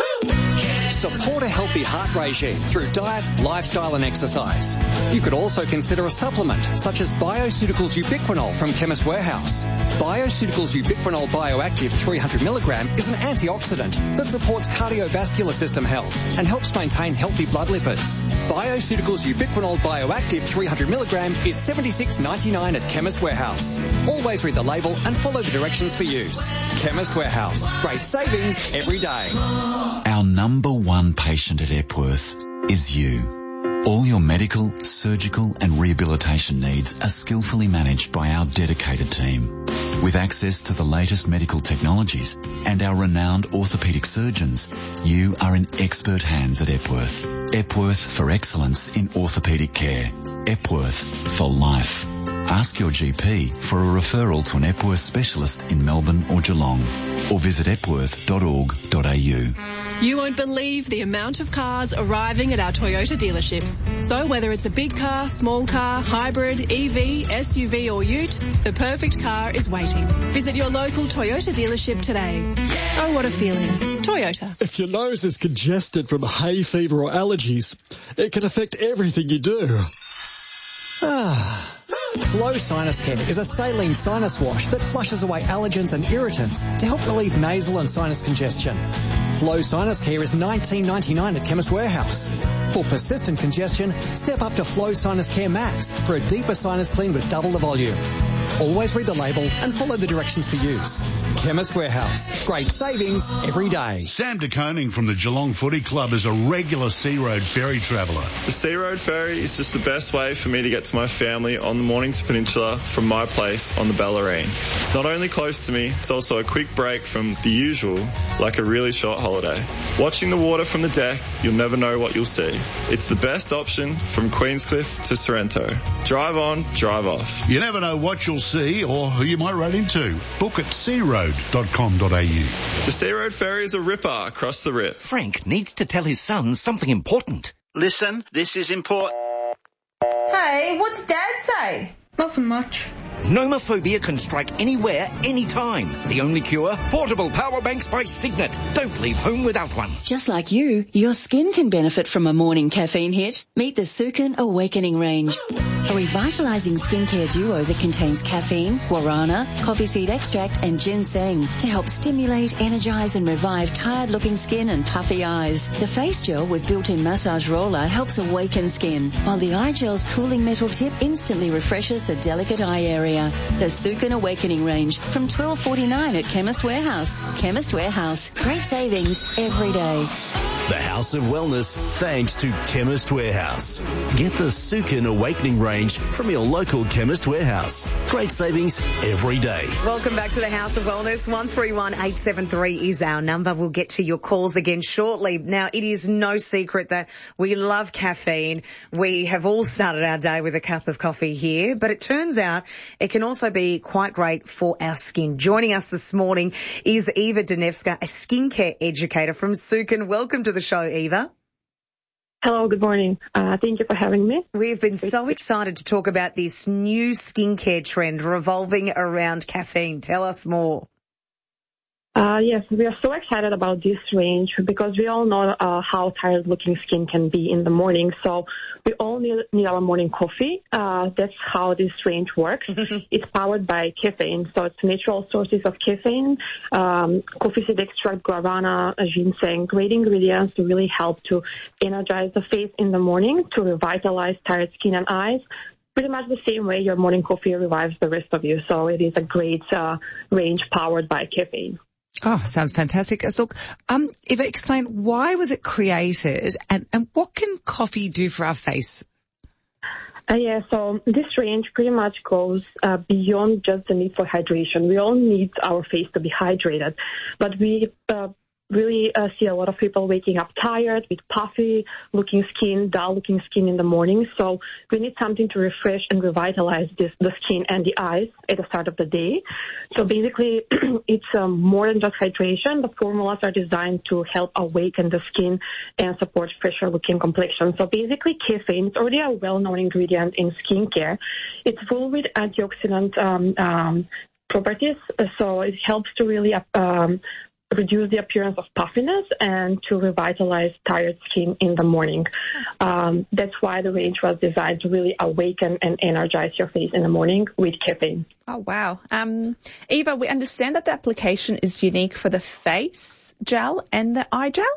Support a healthy heart regime through diet, lifestyle and exercise. You could also consider a supplement such as Bioceuticals Ubiquinol from Chemist Warehouse. Bioceuticals Ubiquinol Bioactive three hundred milligram is an antioxidant that supports cardiovascular system health and helps maintain healthy blood lipids. Bioceuticals Ubiquinol Bioactive three hundred milligram is seventy-six ninety-nine at Chemist Warehouse. Always read the label and follow the directions for use. Chemist Warehouse. Great savings every day. Our number one patient at Epworth is you. All your medical, surgical and rehabilitation needs are skillfully managed by our dedicated team. With access to the latest medical technologies and our renowned orthopaedic surgeons, you are in expert hands at Epworth. Epworth for excellence in orthopaedic care. Epworth for life. Ask your G P for a referral to an Epworth specialist in Melbourne or Geelong, or visit epworth dot org dot a u. You won't believe the amount of cars arriving at our Toyota dealerships. So whether it's a big car, small car, hybrid, E V, S U V or ute, the perfect car is waiting. Visit your local Toyota dealership today. Oh, what a feeling. Toyota. If your nose is congested from hay fever or allergies, it can affect everything you do. Ah. Flow Sinus Care is a saline sinus wash that flushes away allergens and irritants to help relieve nasal and sinus congestion. Flow Sinus Care is nineteen ninety-nine at Chemist Warehouse. For persistent congestion, step up to Flow Sinus Care Max for a deeper sinus clean with double the volume. Always read the label and follow the directions for use. Chemist Warehouse. Great savings every day. Sam de Koning from the Geelong Footy Club is a regular Sea Road ferry traveller. The Sea Road ferry is just the best way for me to get to my family on the Mornington Peninsula from my place on the Bellarine. It's not only close to me, it's also a quick break from the usual, like a really short holiday. Watching the water from the deck, you'll never know what you'll see. It's the best option from Queenscliff to Sorrento. Drive on, drive off. You never know what you'll see or who you might run into. Book at sea road dot com dot a u. The Sea Road ferry is a ripper across the rip. Frank needs to tell his son something important. Listen, this is important. Hey, what's Dad say? Nothing much. Nomophobia can strike anywhere, anytime. The only cure? Portable power banks by Signet. Don't leave home without one. Just like you, your skin can benefit from a morning caffeine hit. Meet the Sukin Awakening range. A revitalizing skincare duo that contains caffeine, guarana, coffee seed extract and ginseng to help stimulate, energize and revive tired-looking skin and puffy eyes. The face gel with built-in massage roller helps awaken skin, while the eye gel's cooling metal tip instantly refreshes the delicate eye area. The Sukin Awakening range from twelve forty-nine at Chemist Warehouse. Chemist Warehouse. Great savings every day. The House of Wellness, thanks to Chemist Warehouse. Get the Sukin Awakening range from your local Chemist Warehouse. Great savings every day. Welcome back to the House of Wellness. one three one eight seven three is our number. We'll get to your calls again shortly. Now, it is no secret that we love caffeine. We have all started our day with a cup of coffee here, but it turns out it can also be quite great for our skin. Joining us this morning is Eva Danevska, a skincare educator from Sukin. Welcome to the show, Eva. Hello, good morning. Uh, thank you for having me. We've been so excited to talk about this new skincare trend revolving around caffeine. Tell us more. Uh, yes, we are so excited about this range because we all know uh, how tired-looking skin can be in the morning. So we all need, need our morning coffee. Uh, that's how this range works. It's powered by caffeine, so it's natural sources of caffeine, um, coffee seed extract, guarana, ginseng, great ingredients to really help to energize the face in the morning, to revitalize tired skin and eyes. Pretty much the same way your morning coffee revives the rest of you. So it is a great uh, range powered by caffeine. Oh, sounds fantastic. So, um, Eva, explain, why was it created and, and what can coffee do for our face? Uh, yeah, so this range pretty much goes uh, beyond just the need for hydration. We all need our face to be hydrated, but we uh, really uh, see a lot of people waking up tired with puffy looking skin, dull looking skin in the morning. So we need something to refresh and revitalize this, the skin and the eyes at the start of the day. So basically, it's um, more than just hydration. The formulas are designed to help awaken the skin and support fresher looking complexion. So basically, caffeine is already a well-known ingredient in skincare. It's full with antioxidant um, um, properties, so it helps to really um, reduce the appearance of puffiness and to revitalize tired skin in the morning. Um, that's why the range was designed to really awaken and energize your face in the morning with caffeine. Oh, wow. Um, Eva, we understand that the application is unique for the face gel and the eye gel?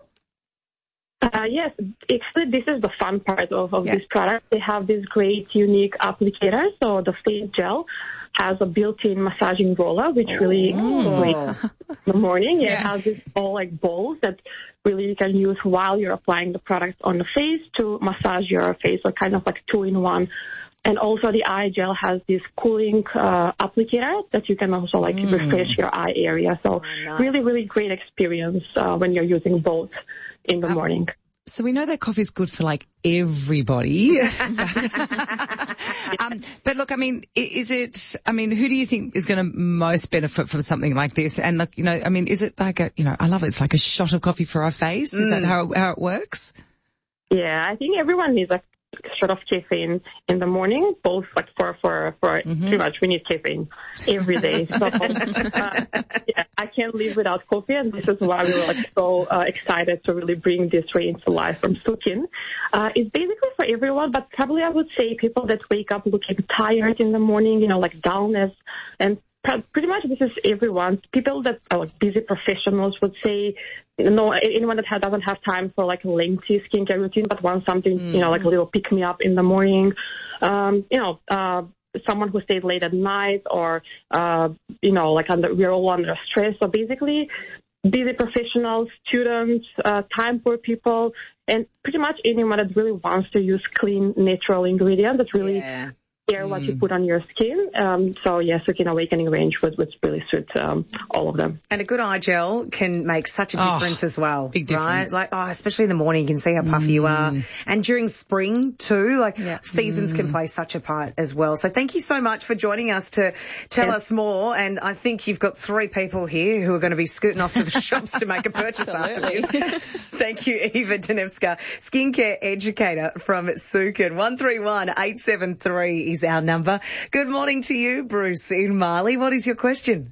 Uh, yes, actually, this is the fun part of, of yeah. this product. They have this great, unique applicator, so the face gel has a built-in massaging roller, which really Oh. great in the morning. Yeah, it has this all like balls that really you can use while you're applying the product on the face to massage your face, so kind of like two in one. And also the eye gel has this cooling uh, applicator that you can also like Mm. refresh your eye area. So nice. really, really great experience uh, when you're using both in the morning. So we know that coffee's good for like everybody. um, but look, I mean, i- is it, I mean, who do you think is going to most benefit from something like this? And look, you know, I mean, is it like a, you know, I love it. It's like a shot of coffee for our face. Is that Mm. how, how it works? Yeah, I think everyone needs a shot of caffeine in the morning, both like for, for, for pretty much we need caffeine every day. So, uh, yeah, I can't live without coffee, and this is why we were like so uh, excited to really bring this range to life from Sukin. Uh, it's basically for everyone, but probably I would say people that wake up looking tired in the morning, you know, like dullness, and pretty much this is everyone. People that are like busy professionals would say, no, anyone that ha- doesn't have time for like a lengthy skincare routine, but wants something, mm. you know, like a little pick me up in the morning. Um, you know, uh, someone who stays late at night, or uh, you know, like under, we're all under stress. So basically, busy professionals, students, uh, time poor people, and pretty much anyone that really wants to use clean, natural ingredients that really. Yeah. Care what mm. you put on your skin. Um, so, yes, Sukin Awakening range would, would really suit um, all of them. And a good eye gel can make such a difference oh, as well. Big difference. Right? Like, oh, especially in the morning, you can see how puffy mm. you are. And during spring, too, like yeah. seasons mm. can play such a part as well. So thank you so much for joining us to tell yes. us more. And I think you've got three people here who are going to be scooting off to the shops to make a purchase after this. Thank you, Eva Danevska, skincare educator from Sukin. one three one, eight seven three is our number. Good morning to you, Bruce in Marley. What is your question?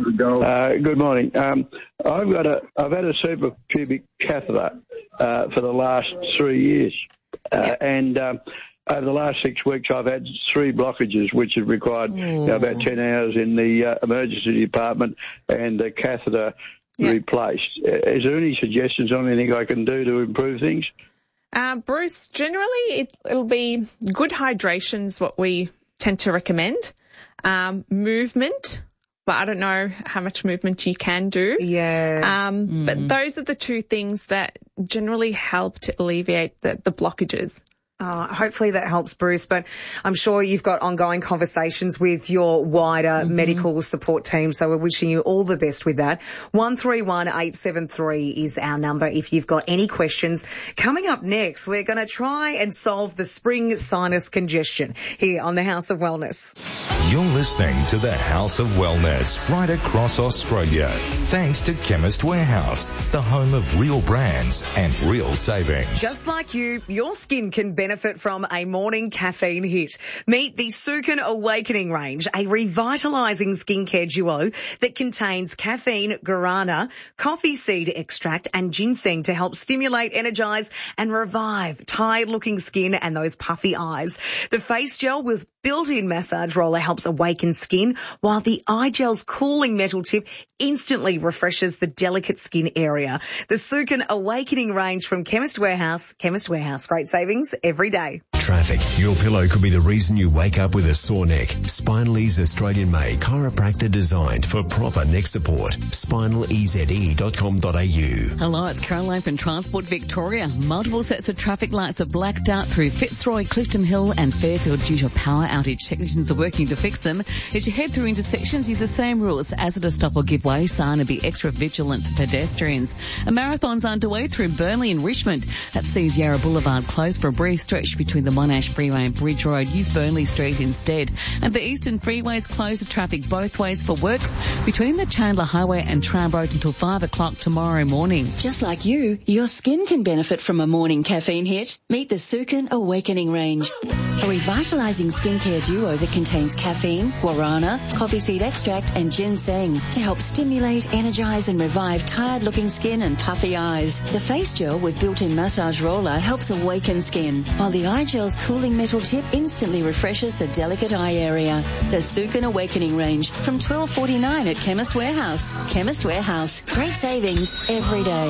Uh, good morning. Um, I've got a, I've had a suprapubic catheter uh, for the last three years, uh, yep. and um, over the last six weeks I've had three blockages, which have required you know, about ten hours in the uh, emergency department and the catheter yep. replaced. Is there any suggestions on anything I can do to improve things? Uh, Bruce, generally it, it'll be good hydration is what we tend to recommend. Um, movement, but I don't know how much movement you can do. Yeah. Um, mm. But those are the two things that generally help to alleviate the, the blockages. Uh, hopefully that helps, Bruce, but I'm sure you've got ongoing conversations with your wider mm-hmm. medical support team, so we're wishing you all the best with that. one three one, eight seven three is our number if you've got any questions. Coming up next, we're going to try and solve the spring sinus congestion here on the House of Wellness. You're listening to the House of Wellness right across Australia, thanks to Chemist Warehouse, the home of real brands and real savings. Just like you, your skin can benefit benefit from a morning caffeine hit. Meet the Sukin Awakening range, a revitalising skincare duo that contains caffeine, guarana, coffee seed extract and ginseng to help stimulate, energise and revive tired-looking skin and those puffy eyes. The face gel with built-in massage roller helps awaken skin, while the eye gel's cooling metal tip instantly refreshes the delicate skin area. The Sukin Awakening range from Chemist Warehouse. Chemist Warehouse. Great savings every day. Traffic. Your pillow could be the reason you wake up with a sore neck. Spinally's Australian-made chiropractor designed for proper neck support. spinal e z e dot com dot a u. Hello, it's Caroline from Transport Victoria. Multiple sets of traffic lights are blacked out through Fitzroy, Clifton Hill and Fairfield due to a power outage. Technicians are working to fix them. As you head through intersections, use the same rules as at a stop or give way sign and be extra vigilant for pedestrians. A marathon's underway through Burnley and Richmond. That sees Yarra Boulevard closed for a brief stretch between the Monash Freeway and Bridge Road. Use Burnley Street instead. And the Eastern Freeways close to traffic both ways for works between the Chandler Highway and Tram Road until five o'clock tomorrow morning. Just like you, your skin can benefit from a morning caffeine hit. Meet the Sukin Awakening range, a revitalising skincare duo that contains caffeine, guarana, coffee seed extract and ginseng to help stimulate, energise and revive tired-looking skin and puffy eyes. The face gel with built-in massage roller helps awaken skin, while the eye gel's cooling metal tip instantly refreshes the delicate eye area. The Sukin Awakening range from twelve forty-nine at Chemist Warehouse. Chemist Warehouse. Great savings every day. Hi, I'm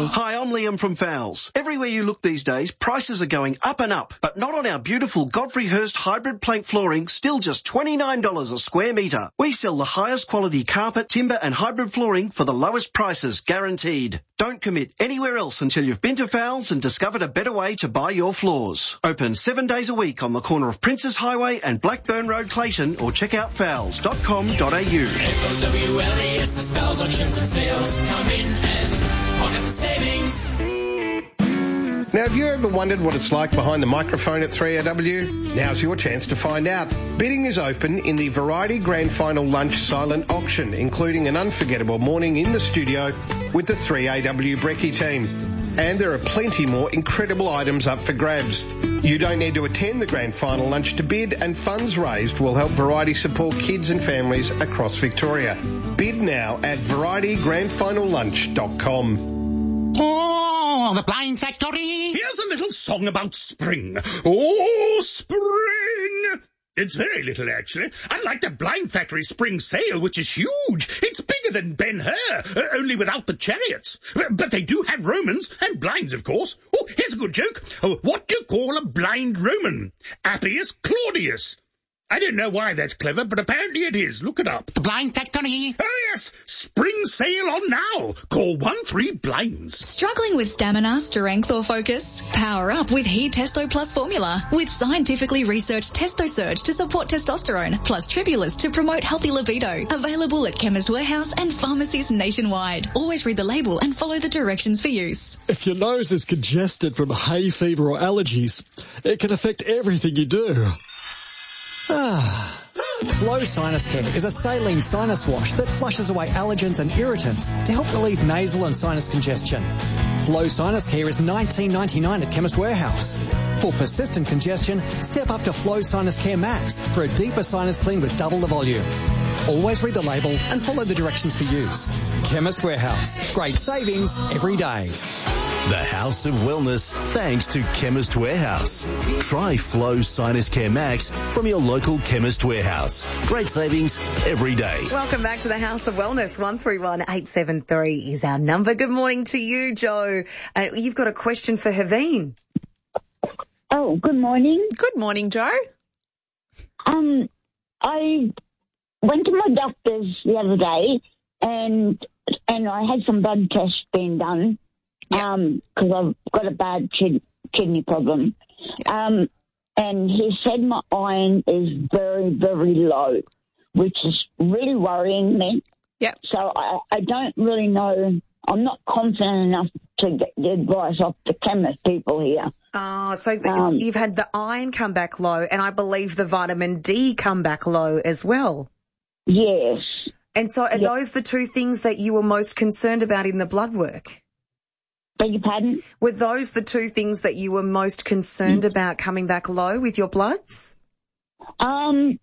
Tom Liam from Fowles. Everywhere you look these days, prices are going up and up, but not on our beautiful Godfrey Hirst hybrid plank flooring, still just twenty-nine dollars a square metre. We sell the highest quality carpet, timber and hybrid flooring for the lowest prices, guaranteed. Don't commit anywhere else until you've been to Fowles and discovered a better way to buy your floors. Open seven days a week on the corner of Princes Highway and Blackburn Road, Clayton, or check out fowles dot com dot a u. F O W L E S is Fowles Auctions and Sales. Come in and pocket the savings. Now, have you ever wondered what it's like behind the microphone at three A W? Now's your chance to find out. Bidding is open in the Variety Grand Final Lunch Silent Auction, including an unforgettable morning in the studio with the three A W Brekkie team. And there are plenty more incredible items up for grabs. You don't need to attend the Grand Final Lunch to bid, and funds raised will help Variety support kids and families across Victoria. Bid now at variety grand final lunch dot com. Oh, the Blind Factory! Here's a little song about spring. Oh, spring! It's very little, actually. Unlike the Blind Factory spring sale, which is huge. It's bigger than Ben-Hur, uh, only without the chariots. But they do have Romans, and blinds, of course. Oh, here's a good joke. Uh, what do you call a blind Roman? Appius Claudius. I don't know why that's clever, but apparently it is. Look it up. The Blind Factory. Oh, yes. Spring sale on now. Call one three blinds. Struggling with stamina, strength or focus? Power up with He Testo Plus formula. With scientifically researched Testo Surge to support testosterone, plus Tribulus to promote healthy libido. Available at Chemist Warehouse and pharmacies nationwide. Always read the label and follow the directions for use. If your nose is congested from hay fever or allergies, it can affect everything you do. Ah. Flow Sinus Care is a saline sinus wash that flushes away allergens and irritants to help relieve nasal and sinus congestion. Flow Sinus Care is nineteen ninety-nine at Chemist Warehouse. For persistent congestion, step up to Flow Sinus Care Max for a deeper sinus clean with double the volume. Always read the label and follow the directions for use. Chemist Warehouse. Great savings every day. The House of Wellness, thanks to Chemist Warehouse. Try Flow Sinus Care Max from your local Chemist Warehouse. Great savings every day. Welcome back to the House of Wellness. one three one eight seven three is our number. Good morning to you, Joe. Uh, you've got a question for Haveen. Oh, good morning. Good morning, Joe. Um, I went to my doctor's the other day, and and I had some blood tests being done. Um, because I've got a bad kid, kidney problem. Um, and he said my iron is very, very low, which is really worrying me. Yeah. So I, I don't really know. I'm not confident enough to get the advice off the chemist people here. Oh, so th- Um, you've had the iron come back low, and I believe the vitamin D come back low as well. Yes. And so are Yeah. those the two things that you were most concerned about in the blood work? Beg your pardon? Were those the two things that you were most concerned Mm. about coming back low with your bloods? Um,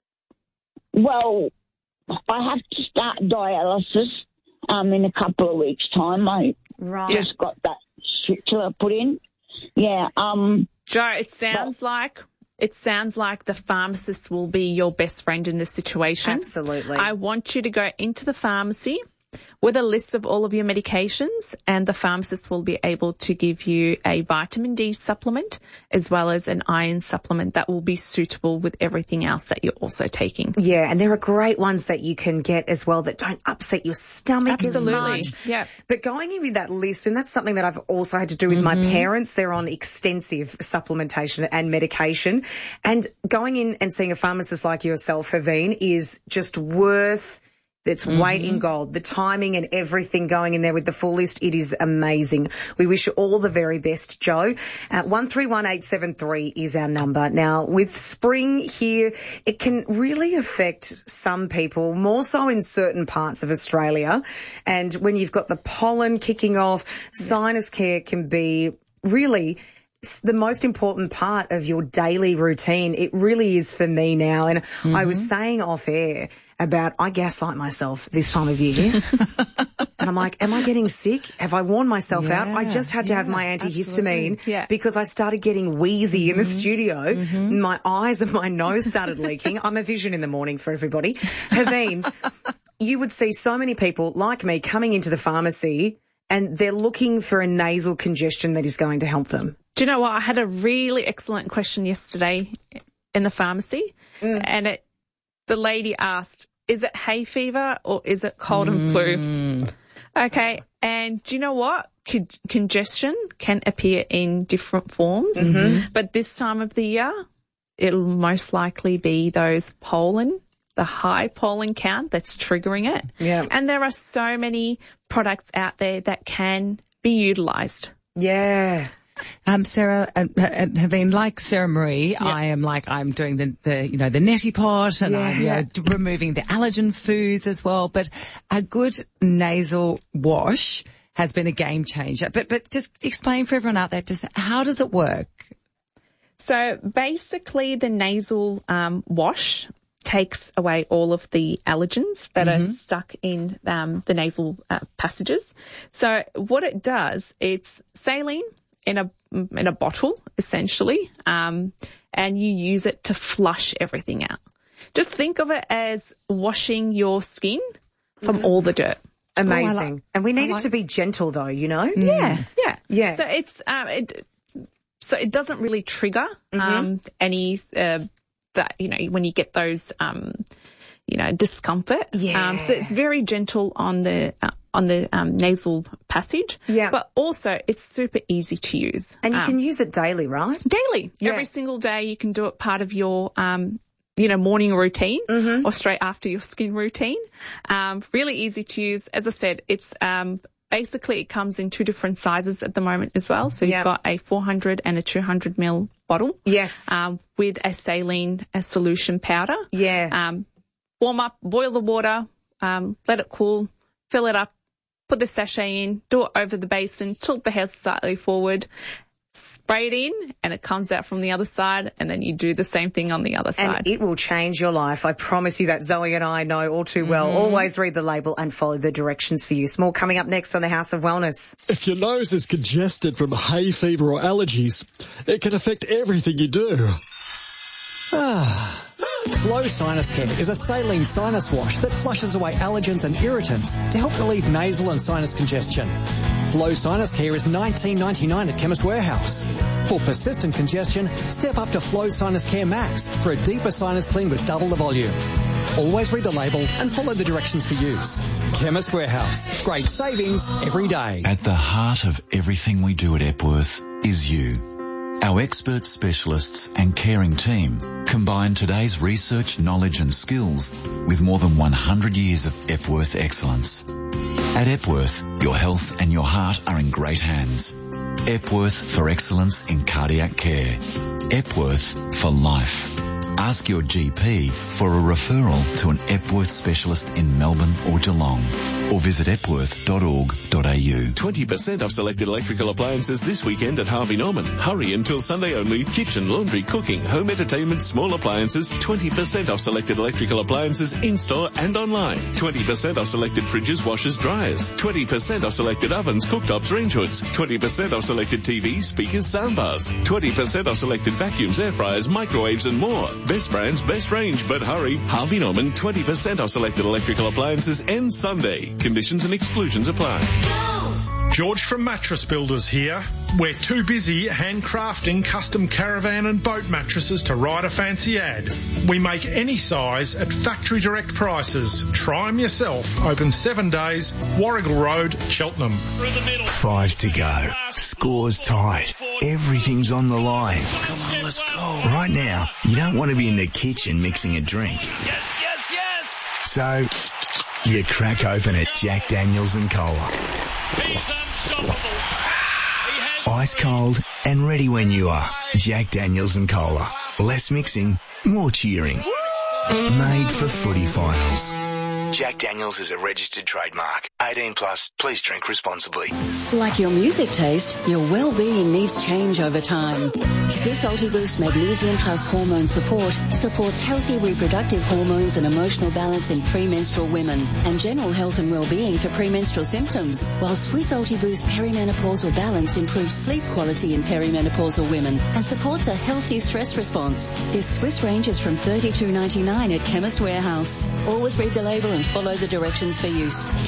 well, I have to start dialysis um, in a couple of weeks' time. I right. just got that stricture put in. Yeah. Um, Joe, it sounds well, like it sounds like the pharmacist will be your best friend in this situation. Absolutely. I want you to go into the pharmacy with a list of all of your medications, and the pharmacist will be able to give you a vitamin D supplement as well as an iron supplement that will be suitable with everything else that you're also taking. Yeah, and there are great ones that you can get as well that don't upset your stomach Absolutely. as much. Yeah. But going in with that list, and that's something that I've also had to do with mm-hmm. my parents. They're on extensive supplementation and medication. And going in and seeing a pharmacist like yourself, Haveen, is just worth It's mm-hmm. weight in gold. The timing and everything going in there with the full list, it is amazing. We wish you all the very best, Joe. Uh, one three one eight seven three is our number. Now, with spring here, it can really affect some people, more so in certain parts of Australia. And when you've got the pollen kicking off, sinus care can be really the most important part of your daily routine. It really is for me now. And mm-hmm. I was saying off air about I gaslight myself this time of year. And I'm like, am I getting sick? Have I worn myself yeah, out? I just had to yeah, have my antihistamine yeah. because I started getting wheezy mm-hmm. in the studio. Mm-hmm. My eyes and my nose started leaking. I'm a vision in the morning for everybody. Haveen, you would see so many people like me coming into the pharmacy and they're looking for a nasal congestion that is going to help them. Do you know what? I had a really excellent question yesterday in the pharmacy, mm. and it, the lady asked, is it hay fever or is it cold mm. and flu? Okay, and do you know what? Con- congestion can appear in different forms, mm-hmm. but this time of the year, it'll most likely be those pollen, the high pollen count that's triggering it. Yeah. And there are so many products out there that can be utilised. Yeah. Um, Sarah, uh, uh, Haveen, like Sarah Marie, yep. I am like, I'm doing the, the, you know, the neti pot and yeah. I'm, you know, removing the allergen foods as well. But a good nasal wash has been a game changer. But, but just explain for everyone out there, just how does it work? So basically the nasal, um, wash takes away all of the allergens that mm-hmm. are stuck in, um, the nasal uh, passages. So what it does, it's saline in a in a bottle, essentially, um, and you use it to flush everything out. Just think of it as washing your skin from mm. all the dirt. Amazing. Oh, like, and we need like, it to be gentle, though, you know? Mm. Yeah, yeah. Yeah. So it's um, it, so it doesn't really trigger mm-hmm. um, any, uh, that, you know, when you get those, um, you know, discomfort. Yeah. Um, so it's very gentle on the, uh, on the um, nasal passage. Yeah. But also it's super easy to use. And you um, can use it daily, right? Daily. Yeah. Every single day you can do it part of your, um, you know, morning routine mm-hmm. or straight after your skin routine. Um, really easy to use. As I said, it's, um, basically it comes in two different sizes at the moment as well. So you've yep. got a four hundred and a two hundred milliliter bottle. Yes. Um, with a saline a solution powder. Yeah. Um, warm up, boil the water, um, let it cool, fill it up, put the sachet in, do it over the basin, tilt the head slightly forward, spray it in, and it comes out from the other side, and then you do the same thing on the other side. And it will change your life. I promise you that. Zoe and I know all too well. Mm-hmm. Always read the label and follow the directions for use. More coming up next on the House of Wellness. If your nose is congested from hay fever or allergies, it can affect everything you do. Ah. Flow Sinus Care is a saline sinus wash that flushes away allergens and irritants to help relieve nasal and sinus congestion. Flow Sinus Care is nineteen ninety-nine at Chemist Warehouse. For persistent congestion, step up to Flow Sinus Care Max for a deeper sinus clean with double the volume. Always read the label and follow the directions for use. Chemist Warehouse. Great savings every day. At the heart of everything we do at Epworth is you. Our expert specialists and caring team combine today's research, knowledge and skills with more than one hundred years of Epworth excellence. At Epworth, your health and your heart are in great hands. Epworth for excellence in cardiac care. Epworth for life. Ask your G P for a referral to an Epworth specialist in Melbourne or Geelong, or visit epworth dot org dot a u. twenty percent off selected electrical appliances this weekend at Harvey Norman. Hurry until Sunday only. Kitchen, laundry, cooking, home entertainment, small appliances. twenty percent off selected electrical appliances in-store and online. twenty percent off selected fridges, washers, dryers. twenty percent off selected ovens, cooktops, range hoods. twenty percent off selected T Vs, speakers, soundbars. twenty percent off selected vacuums, air fryers, microwaves and more. Best brands, best range, but hurry. Harvey Norman, twenty percent off selected electrical appliances end Sunday. Conditions and exclusions apply. George from Mattress Builders here. We're too busy handcrafting custom caravan and boat mattresses to write a fancy ad. We make any size at factory direct prices. Try them yourself. Open seven days, Warrigal Road, Cheltenham. Five to go. Score's tight. Everything's on the line. Come on, let's go. Right now, you don't want to be in the kitchen mixing a drink. Yes, yes, yes! So, you crack open a Jack Daniels and Cola. He's unstoppable. Ice cold and ready when you are. Jack Daniels and Cola. Less mixing, more cheering. Made for footy finals. Jack Daniels is a registered trademark. eighteen plus, please drink responsibly. Like your music taste, your well-being needs change over time. Swiss Ultiboost Magnesium Plus Hormone Support supports healthy reproductive hormones and emotional balance in premenstrual women and general health and well-being for premenstrual symptoms, while Swiss Ultiboost Perimenopausal Balance improves sleep quality in perimenopausal women and supports a healthy stress response. This Swiss range is from thirty-two ninety-nine at Chemist Warehouse. Always read the label and follow the directions for use. Chemist Warehouse.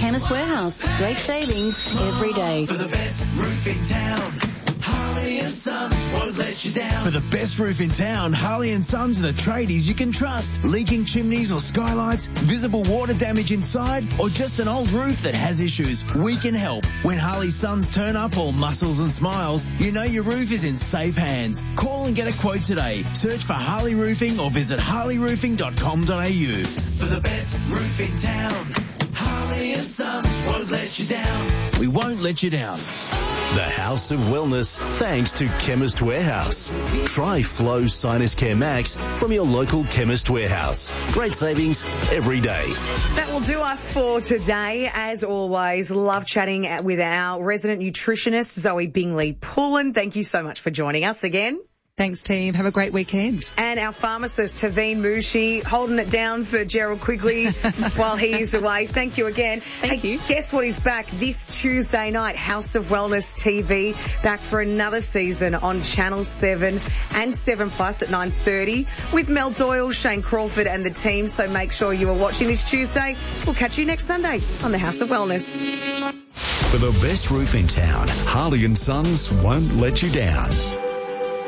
Warehouse. Great savings every day. For the best roof in town, Harley and Sons won't let you down. For the best roof in town, Harley and Sons are the tradies you can trust. Leaking chimneys or skylights, visible water damage inside, or just an old roof that has issues, we can help. When Harley Sons turn up all muscles and smiles, you know your roof is in safe hands. Call and get a quote today. Search for Harley Roofing or visit harley roofing dot com dot a u. For the best roof in town, Harley and Sons won't let you down. We won't let you down. The House of Wellness, thanks to Chemist Warehouse. Try Flow Sinus Care Max from your local Chemist Warehouse. Great savings every day. That will do us for today. As always, love chatting with our resident nutritionist, Zoe Bingley-Pullen. Thank you so much for joining us again. Thanks, team. Have a great weekend. And our pharmacist, Haveen Mushi, holding it down for Gerald Quigley while he is away. Thank you again. Thank hey, you. Guess what is back this Tuesday night? House of Wellness T V, back for another season on Channel seven and seven Plus at nine thirty with Mel Doyle, Shane Crawford and the team. So make sure you are watching this Tuesday. We'll catch you next Sunday on the House of Wellness. For the best roof in town, Harley and Sons won't let you down.